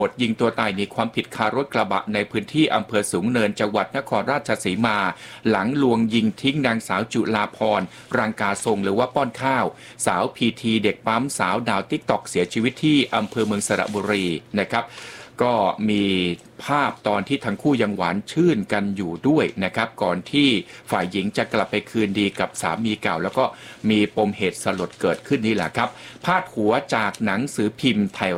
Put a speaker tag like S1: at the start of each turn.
S1: ดยิงตัวตายหนีความผิดคารถกระบะในพื้นที่อำเภอสูงเนินจังหวัดนครราชสีมาหลังลวงยิงทิ้งนางสาวจุฬาพรรังกาทรงหรือว่าป้อนข้าวสาวพีทีเด็กปั๊มสาวดาวติ๊กตอกเสียชีวิตที่อำเภอเมืองสระบุรีนะครับก็มีภาพตอนที่ทั้งคู่ยังหวานชื่นกันอยู่ด้วยนะครับก่อนที่ฝ่ายหญิงจะกลับไปคืนดีกับสามีเก่าแล้วก็มีปมเหตุสลดเกิดขึ้นนี่แหละครับพาดหัวจากหนังสือพิมพ์ไทย